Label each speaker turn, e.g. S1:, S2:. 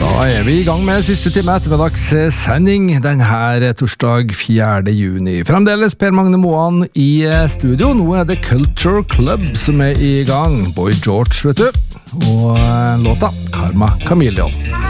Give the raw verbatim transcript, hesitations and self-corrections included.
S1: Da er vi i gang med siste time ettermiddagssending denne torsdag fjerde juni. Fremdeles Per Magne Moan i studio. Nå er det Culture Club som er i gang. Boy George, vet du. Og låta Karma Chameleon.